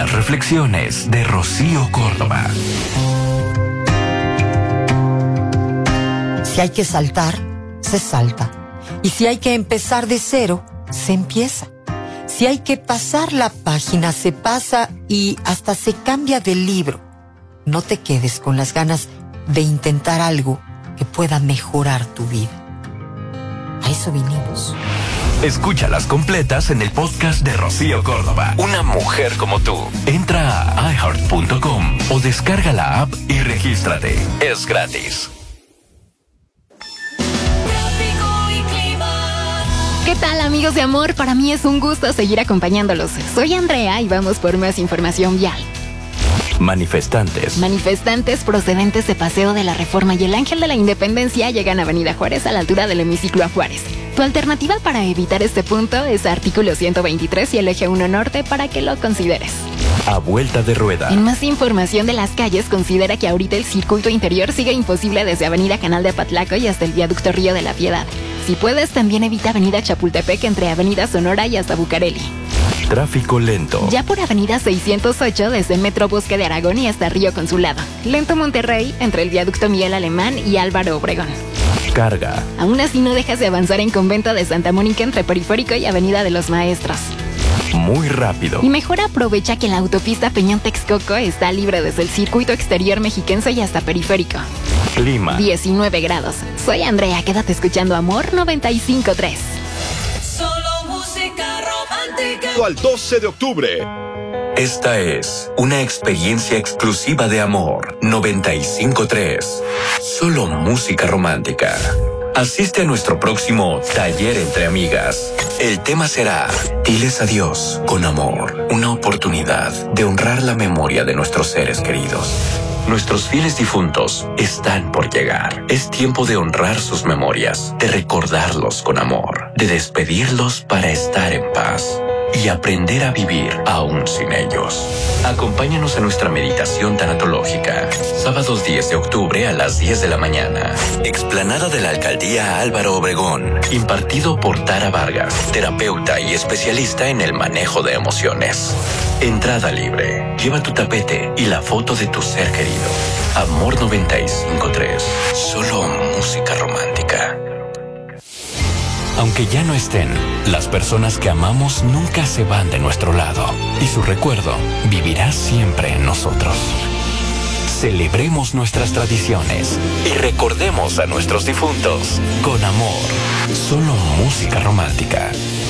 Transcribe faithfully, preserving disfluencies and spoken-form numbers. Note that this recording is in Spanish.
Las reflexiones de Rocío Córdoba. Si hay que saltar, se salta. Y si hay que empezar de cero, se empieza. Si hay que pasar la página, se pasa y hasta se cambia de libro. No te quedes con las ganas de intentar algo que pueda mejorar tu vida. A eso vinimos. Escúchalas completas en el podcast de Rocío Córdoba. Una mujer como tú. Entra a i heart punto com o descarga la app y regístrate. Es gratis. ¿Qué tal, amigos de amor? Para mí es un gusto seguir acompañándolos. Soy Andrea y vamos por más información vial. Manifestantes. Manifestantes procedentes de Paseo de la Reforma y el Ángel de la Independencia llegan a Avenida Juárez a la altura del hemiciclo a Juárez. Tu alternativa para evitar este punto es artículo ciento veintitrés y el eje uno norte para que lo consideres. A vuelta de rueda. En más información de las calles, considera que ahorita el circuito interior sigue imposible desde Avenida Canal de Apatlaco y hasta el viaducto Río de la Piedad. Si puedes, también evita Avenida Chapultepec entre Avenida Sonora y hasta Bucareli. Tráfico lento. Ya por Avenida seiscientos ocho desde Metro Bosque de Aragón y hasta Río Consulado. Lento Monterrey entre el viaducto Miguel Alemán y Álvaro Obregón. Carga. Aún así no dejas de avanzar en Convento de Santa Mónica entre Periférico y Avenida de los Maestros. Muy rápido. Y mejor aprovecha que la autopista Peñón Texcoco está libre desde el circuito exterior mexiquense y hasta Periférico. Clima. diecinueve grados. Soy Andrea, quédate escuchando Amor noventa y cinco punto tres. Solo música romántica. Al doce de octubre. Esta es una experiencia exclusiva de Amor noventa y cinco punto tres. Solo música romántica. Asiste a nuestro próximo taller entre amigas. El tema será Diles adiós con amor. Una oportunidad de honrar la memoria de nuestros seres queridos. Nuestros fieles difuntos están por llegar. Es tiempo de honrar sus memorias, de recordarlos con amor, de despedirlos para estar en paz y aprender a vivir aún sin ellos. Acompáñanos a nuestra meditación tanatológica, sábados diez de octubre a las diez de la mañana. Explanada de la Alcaldía Álvaro Obregón, impartido por Tara Vargas, terapeuta y especialista en el manejo de emociones. Entrada libre. Lleva tu tapete y la foto de tu ser querido. Amor noventa y cinco punto tres. Solo música romántica. Aunque ya no estén, las personas que amamos nunca se van de nuestro lado y su recuerdo vivirá siempre en nosotros. Celebremos nuestras tradiciones y recordemos a nuestros difuntos con amor. Solo música romántica.